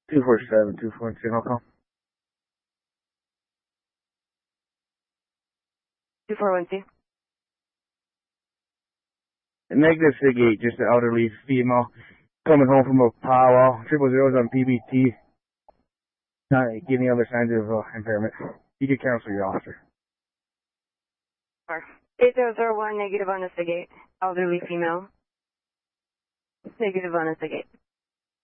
247-242, how come? 2412. Negative SIG-8, just an elderly female coming home from a powwow. 000's on PBT. Not any other signs of impairment. You can cancel your officer. 8001, negative on the SIG-8. Elderly female. Negative on the SIG-8.